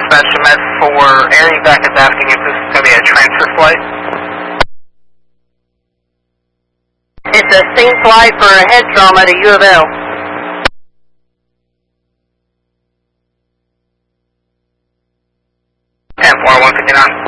dispatch to Med for Air Evac is asking if this is going to be a transfer flight. It's a scene flight for a head trauma to U of L. 10-4, 159.